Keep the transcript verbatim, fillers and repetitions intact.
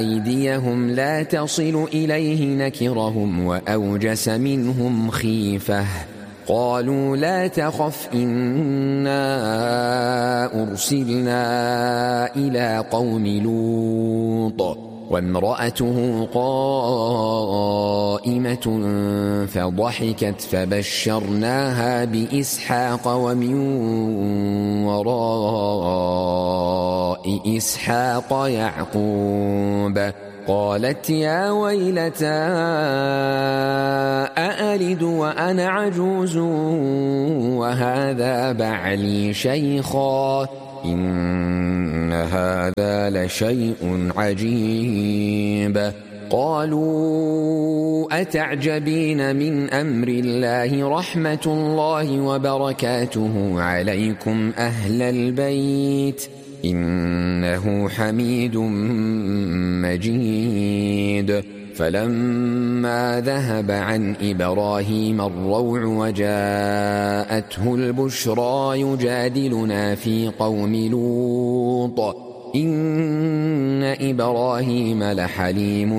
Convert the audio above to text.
أيديهم لا تصل إليه نكرهم وأوجس منهم خيفة قالوا لا تخف إنا أرسلنا إلى قوم لوط وامرأته قائمة فضحكت فبشرناها بإسحاق ومن وراء إسحاق يعقوب قالت يا ويلتى أألد وأنا عجوز وهذا بعلي شيخا إن هذا لشيء عجيب قالوا أتعجبين من أمر الله رحمة الله وبركاته عليكم أهل البيت إنه حميد مجيد فلما ذهب عن إبراهيم الروع وجاءته البشرى يجادلنا في قوم لوط إن إبراهيم لحليم